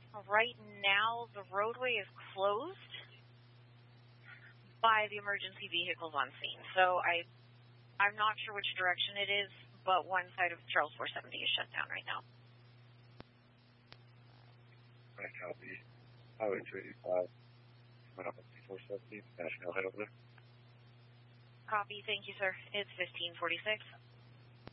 Right now, the roadway is closed by the emergency vehicles on scene. So I'm not sure which direction it is, but one side of Charles 470 is shut down right now. Right, copy. Highway 285, coming up on 470, National head over there. Copy, thank you, sir. It's 1546.